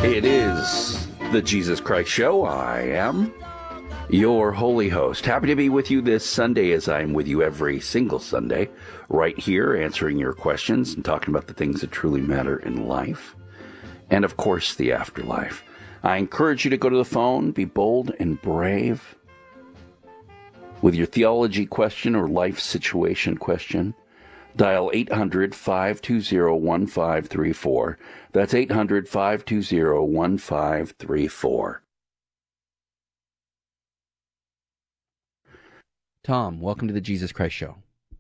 It is the Jesus Christ Show. I am your holy host. Happy to be with you this Sunday, as I'm with you every single Sunday, right here, answering your questions and talking about the things that truly matter in life. And, of course, the afterlife. I encourage you to go to the phone, be bold and brave with your theology question or life situation question. Dial 800-520-1534. That's 800-520-1534. Tom, welcome to the Jesus Christ Show.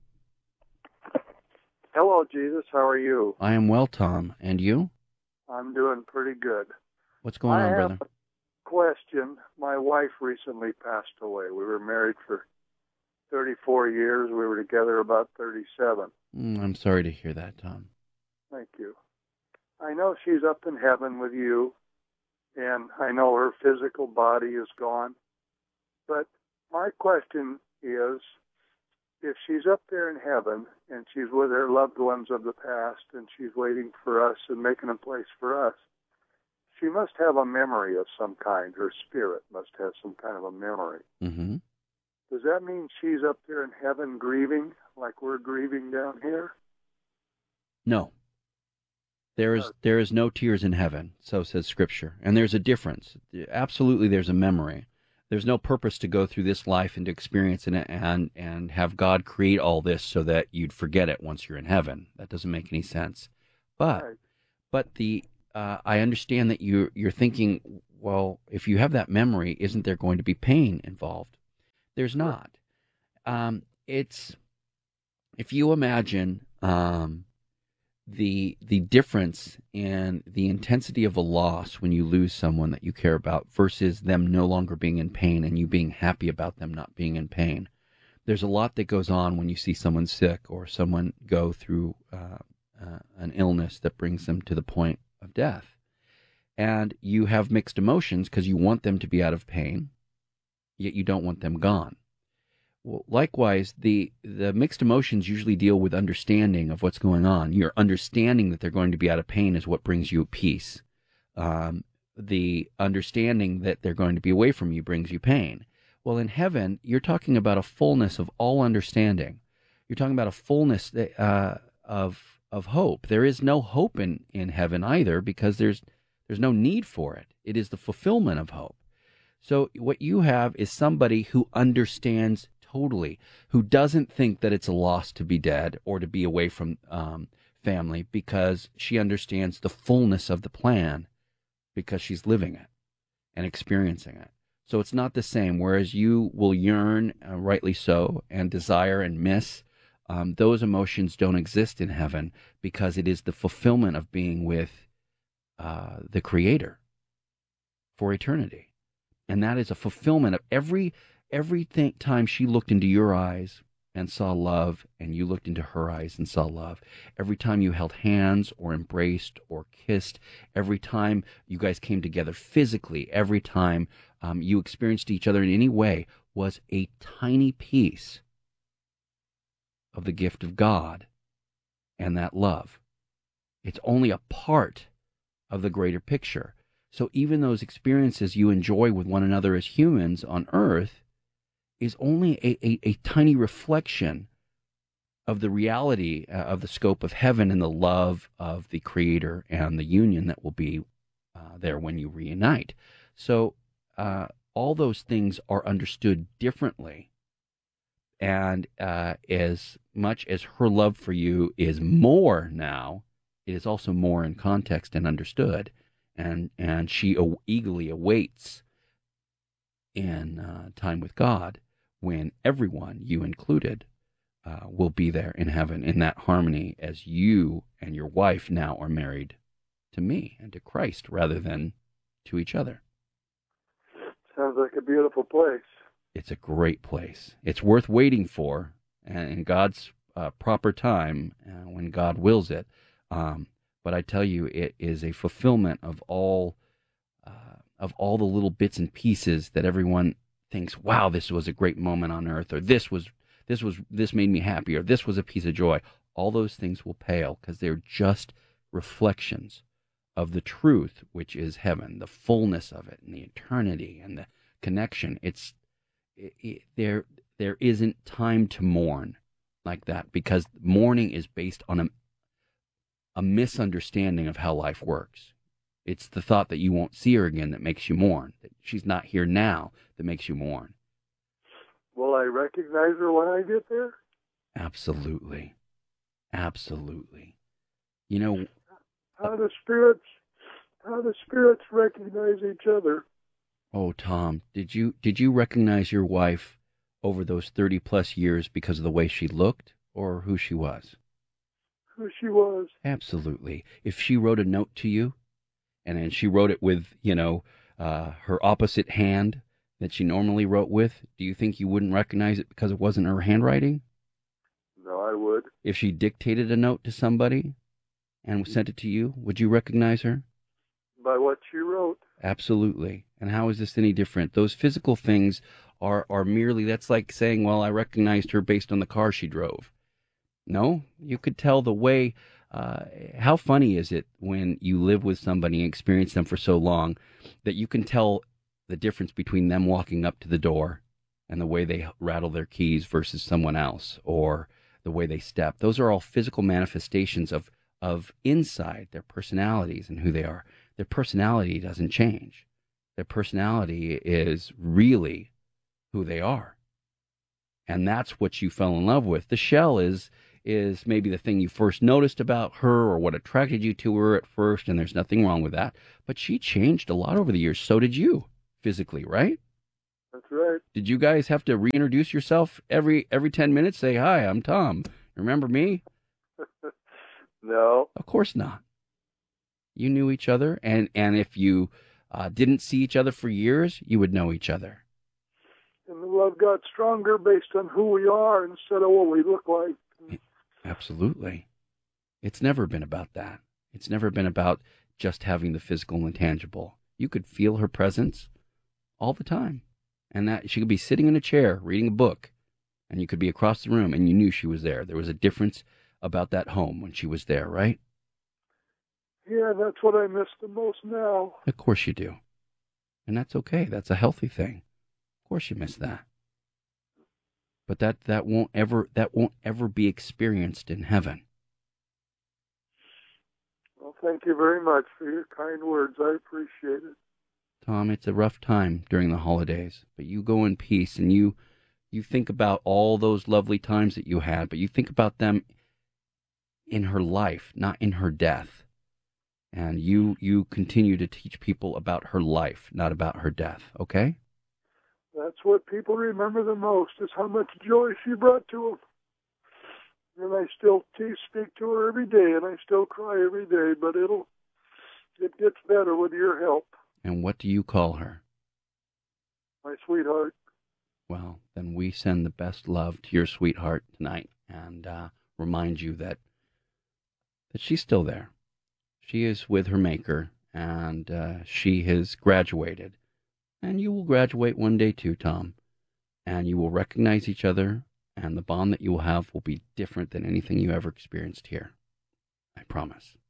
Hello, Jesus. How are you? I am well, Tom. And you? I'm doing pretty good. What's going on, brother? I have a question. My wife recently passed away. We were married for 34 years. We were together about 37. I'm sorry to hear that, Tom. Thank you. I know she's up in heaven with you, and I know her physical body is gone. But my question is, if she's up there in heaven and she's with her loved ones of the past and she's waiting for us and making a place for us, she must have a memory of some kind. Her spirit must have some kind of a memory. Mm-hmm. Does that mean she's up there in heaven grieving like we're grieving down here? No. There is no tears in heaven, so says Scripture. And there's a difference. Absolutely there's a memory. There's no purpose to go through this life and to experience it and have God create all this so that you'd forget it once you're in heaven. That doesn't make any sense. But I understand that you're thinking, well, if you have that memory, isn't there going to be pain involved? There's not. It's, if you imagine the difference in the intensity of a loss when you lose someone that you care about versus them no longer being in pain and you being happy about them not being in pain. There's a lot that goes on when you see someone sick or someone go through an illness that brings them to the point of death. And you have mixed emotions because you want them to be out of pain, yet you don't want them gone. Well, likewise, the mixed emotions usually deal with understanding of what's going on. Your understanding that they're going to be out of pain is what brings you peace. The understanding that they're going to be away from you brings you pain. Well, in heaven, you're talking about a fullness of all understanding. You're talking about a fullness of hope. There is no hope in heaven either because there's no need for it. It is the fulfillment of hope. So what you have is somebody who understands totally, who doesn't think that it's a loss to be dead or to be away from family because she understands the fullness of the plan because she's living it and experiencing it. So it's not the same, whereas you will yearn, rightly so, and desire and miss. Those emotions don't exist in heaven because it is the fulfillment of being with the Creator for eternity. And that is a fulfillment of every time she looked into your eyes and saw love, and you looked into her eyes and saw love. Every time you held hands or embraced or kissed, every time you guys came together physically, every time you experienced each other in any way was a tiny piece of the gift of God and that love. It's only a part of the greater picture. So even those experiences you enjoy with one another as humans on earth is only a tiny reflection of the reality of the scope of heaven and the love of the Creator and the union that will be there when you reunite. So all those things are understood differently. And as much as her love for you is more now, it is also more in context and understood. And she eagerly awaits in time with God when everyone, you included, will be there in heaven in that harmony as you and your wife now are married to me and to Christ rather than to each other. Sounds like a beautiful place. It's a great place. It's worth waiting for in God's proper time when God wills it. But I tell you, it is a fulfillment of all the little bits and pieces that everyone thinks, wow, this was a great moment on earth, or this made me happy, or this was a piece of joy. All those things will pale because they're just reflections of the truth, which is heaven, the fullness of it, and the eternity and the connection. There isn't time to mourn like that, because mourning is based on a misunderstanding of how life works. It's the thought that you won't see her again that makes you mourn, that she's not here now that makes you mourn. Will I recognize her when I get there? Absolutely. Absolutely. You know, how do spirits recognize each other? Oh, Tom, did you recognize your wife over those 30 plus years because of the way she looked or who she was? Who she was. Absolutely. If she wrote a note to you, and then she wrote it with, her opposite hand that she normally wrote with, do you think you wouldn't recognize it because it wasn't her handwriting? No, I would. If she dictated a note to somebody and sent it to you, would you recognize her? By what she wrote. Absolutely. And how is this any different? Those physical things are merely, that's like saying, well, I recognized her based on the car she drove. No, you could tell the way. How funny is it when you live with somebody and experience them for so long that you can tell the difference between them walking up to the door and the way they rattle their keys versus someone else, or the way they step? Those are all physical manifestations of inside their personalities and who they are. Their personality doesn't change. Their personality is really who they are. And that's what you fell in love with. The shell is maybe the thing you first noticed about her or what attracted you to her at first, and there's nothing wrong with that. But she changed a lot over the years. So did you, physically, right? That's right. Did you guys have to reintroduce yourself every 10 minutes? Say, hi, I'm Tom. Remember me? No. Of course not. You knew each other, and if you didn't see each other for years, you would know each other. And the love got stronger based on who we are instead of what we look like. Absolutely. It's never been about that. It's never been about just having the physical and tangible. You could feel her presence all the time. And that she could be sitting in a chair reading a book, and you could be across the room and you knew she was there. There was a difference about that home when she was there, right? Yeah, that's what I miss the most now. Of course you do. And that's okay. That's a healthy thing. Of course you miss that. But that won't ever be experienced in heaven. Well, thank you very much for your kind words. I appreciate it. Tom, it's a rough time during the holidays, but you go in peace, and you think about all those lovely times that you had, but you think about them in her life, not in her death. And you continue to teach people about her life, not about her death, okay? That's what people remember the most, is how much joy she brought to them. And I still speak to her every day, and I still cry every day, but it gets better with your help. And what do you call her? My sweetheart. Well, then we send the best love to your sweetheart tonight, and remind you that she's still there. She is with her maker, and she has graduated. And you will graduate one day too, Tom. And you will recognize each other, and the bond that you will have will be different than anything you ever experienced here. I promise.